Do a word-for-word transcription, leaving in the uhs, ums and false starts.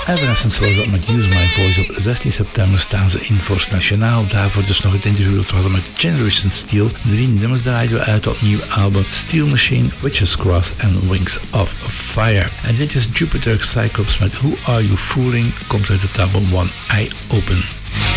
Evanescence was dat met Use My Voice. Op zestien september staan ze in Forst Nationaal. Daarvoor dus nog het interview dat we hadden met Generation Steel. Drie nummers draaiden we uit dat nieuwe album Steel Machine, Witch's Cross en Wings of Fire. En dit is Jupiter Cyclops met Who Are You Fooling? Komt uit het album One Eye Open.